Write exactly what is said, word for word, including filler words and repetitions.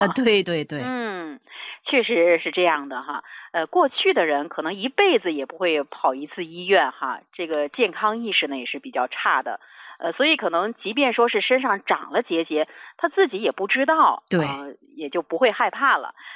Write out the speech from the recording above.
呃，对对对。 嗯，确实是这样的哈。呃，过去的人可能一辈子也不会跑一次医院哈，这个健康意识呢也是比较差的。呃，所以可能即便说是身上长了结节，他自己也不知道， 对。 呃，也就不会害怕了。